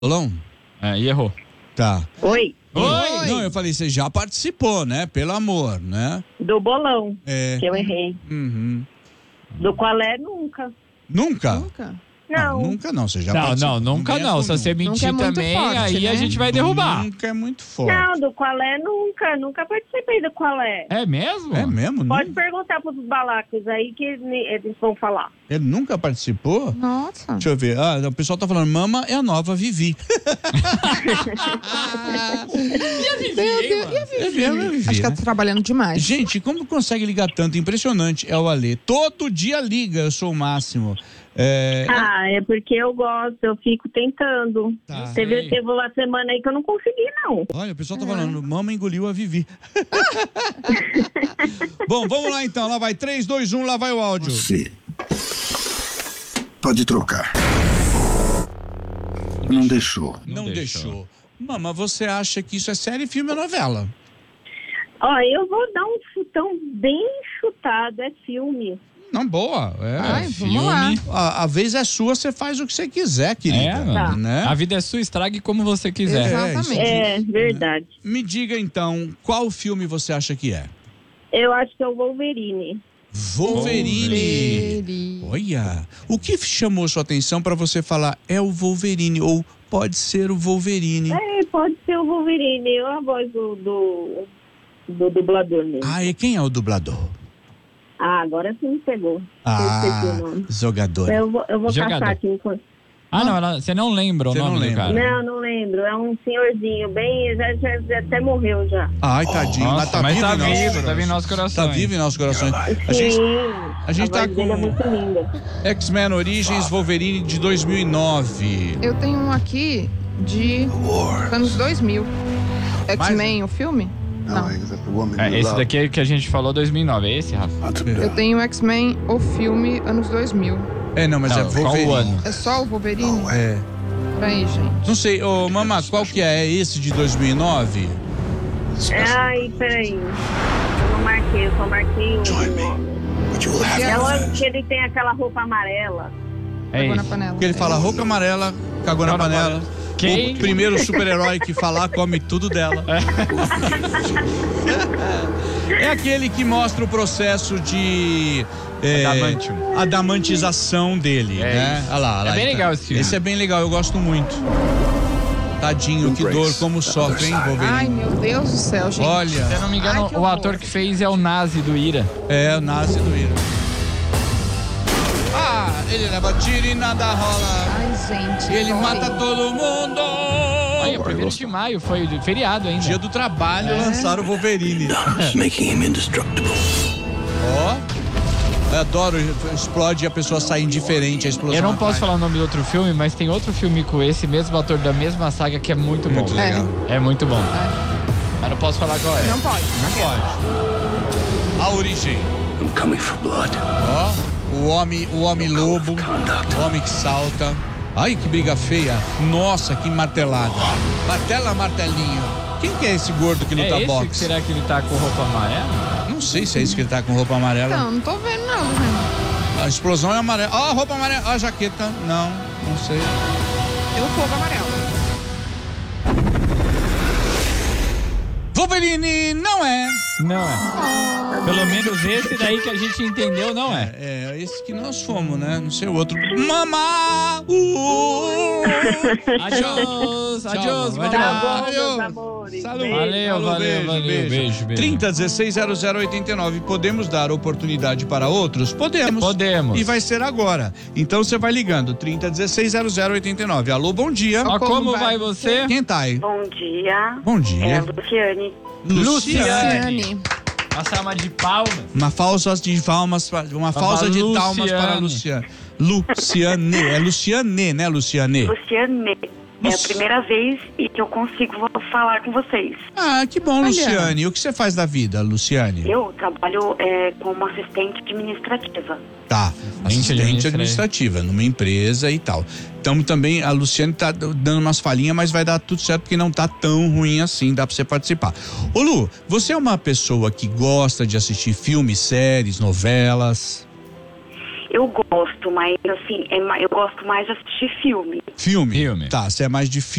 Bolão? E errou. Tá. Oi. Oi! Não, eu falei, você já participou, né? Pelo amor, né? Do bolão, É. que eu errei. Uhum. Do qual é nunca. Nunca? Nunca. Não. Nunca não, você já Não, participou. nunca venha não. com Se você nunca. mentir é muito também, forte, aí a né? gente vai derrubar. Nunca é muito forte. Não, do qual é nunca. Nunca participei do qual é. É mesmo? É mesmo? Pode Nunca? perguntar pros balacos aí que eles vão falar. Ele nunca participou? Nossa. Deixa eu ver. O pessoal tá falando, Mama é a nova Vivi. Acho que tá trabalhando demais. Gente, como consegue ligar tanto? Impressionante. É o Alê. Todo dia liga, eu sou o máximo. É porque eu gosto, eu fico tentando. Tá. Teve uma semana aí que eu não consegui, não. Olha, o pessoal tá falando, Mama engoliu a Vivi. Bom, vamos lá então. Lá vai 3, 2, 1, lá vai o áudio. Você pode trocar. Não deixou. Não deixou. Mama, você acha que isso é série, filme ou novela? Ó, eu vou dar um chutão bem chutado, é filme. Não, boa. Ai, vamos lá. A vez é sua, você faz o que você quiser, querida. Tá. Né? A vida é sua, estrague como você quiser. Exatamente. É, verdade. Me diga então, qual filme você acha que é? Eu acho que é o Wolverine. Wolverine. Olha, o que chamou sua atenção para você falar é o Wolverine ou pode ser o Wolverine? Pode ser o Wolverine. Eu a voz do dublador mesmo. E quem é o dublador? Agora sim me pegou. Eu esqueci o nome. Jogador. Eu vou Jogador. caçar aqui enquanto. Não, você não lembra o Você nome não do lembra. cara. Não lembro. É um senhorzinho, bem. Já até morreu já. Ai, tadinho. Nossa, mas tá vivo, tá vivo em nosso coração. Tá vivo em nossos corações. Sim. A gente tá voz dele é com muito linda. X-Men Origins Wolverine de 2009. Eu tenho um aqui de anos 2000. X-Men, o filme? Não. Esse daqui é que a gente falou 2009. É esse, Rafa? Eu tenho X-Men, o filme, anos 2000. Não, mas é Qual Wolverine. o ano? É só o Wolverine? É. Peraí, gente. Não sei, Mama, qual que é? É esse de 2009? Ai, peraí. Eu não marquei, eu só marquei o nome. É o que ele tem aquela roupa amarela. É Pegou na esse. panela. Que ele fala roupa amarela, cagou na panela. Quem? O primeiro super-herói que falar come tudo dela. É aquele que mostra o processo de adamantização dele, né? Olha lá. É bem legal esse filme. Esse é bem legal, eu gosto muito. Tadinho, que dor, como sofre, hein, Wolverine? Ai, meu Deus do céu, gente. Olha, Se eu não me engano, Ai, que o horror. ator que fez é o Nazi do Ira. é o Nazi do Ira. Ele leva tiro e nada rola. Ai, gente. Ele dói. mata todo mundo. Aí, 1º de maio, foi feriado ainda. Dia do trabalho, lançaram o Wolverine. Making him indestructible. Eu adoro, explode e a pessoa sai indiferente, a explosão. Eu não posso atrai. falar o nome do outro filme, mas tem outro filme com esse mesmo ator da mesma saga que é muito bom. Muito legal. É muito bom. Mas não posso falar qual é. Não pode. Não pode. A origem. I'm coming for blood. O homem lobo, o homem que salta. Ai, que briga feia. Nossa, que martelada. Martela, martelinho. Quem que é esse gordo que luta É esse boxe? que será que ele tá com roupa amarela? Não sei se é esse que ele tá com roupa amarela. Não tô vendo nada, gente. A explosão é amarela. A roupa amarela. A jaqueta. Não sei. Tem o fogo amarelo. Wolverine não é. Não é. Pelo menos esse daí que a gente entendeu não é. É esse que nós fomos, né? Não sei o outro. Mamá! Adiós, adiós, Tchau, Tá valeu. bom, Valeu. meus amores. Saúde. Beijo. Valeu, beijo. 30160089. Podemos dar oportunidade para outros? Podemos. Podemos. E vai ser agora. Então você vai ligando. 30160089. Alô, bom dia. Ó, como vai você? Quem tá aí? Bom dia. Bom É dia. a Luciane. Luciane. Uma salva de palmas. Uma falsa de palmas para Luciane. Luciane. Luciane. É Luciane, né, Luciane? Luciane. É a primeira vez que eu consigo falar com vocês. Ah, que bom, Olha. Luciane. O que você faz da vida, Luciane? Eu trabalho como assistente administrativa. Tá, assistente administrativa, numa empresa e tal. Então também a Luciane tá dando umas falhinhas, mas vai dar tudo certo porque não tá tão ruim assim, dá pra você participar. Ô Lu, você é uma pessoa que gosta de assistir filmes, séries, novelas? Eu gosto, mas assim, eu gosto mais de assistir filme. Filme? Tá, você é mais de